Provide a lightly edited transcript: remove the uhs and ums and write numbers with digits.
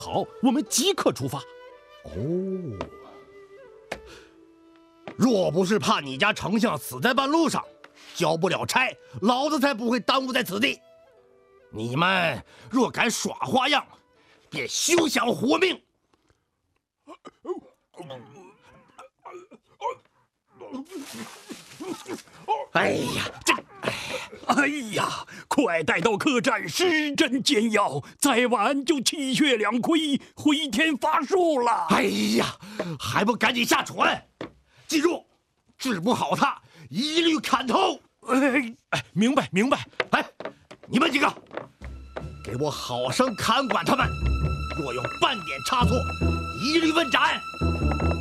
好，我们即刻出发。 哦，若不是怕你家丞相死在半路上，交不了差，老子才不会耽误在此地。你们若敢耍花样，便休想活命！哎呀， 哎呀，快带到客栈施针煎药，再晚就气血两亏，回天乏术了。 哎呀，还不赶紧下船！记住，治不好他，一律砍头！ 明白明白。 哎，你们几个，给我好生看管他们，若有半点差错，一律问斩。